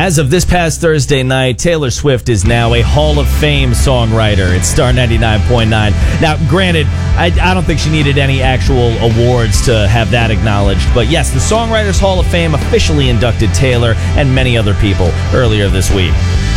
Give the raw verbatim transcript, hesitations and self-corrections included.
As of this past Thursday night, Taylor Swift is now a Hall of Fame songwriter at Star ninety-nine point nine. Now, granted, I, I don't think she needed any actual awards to have that acknowledged. But yes, the Songwriters Hall of Fame officially inducted Taylor and many other people earlier this week.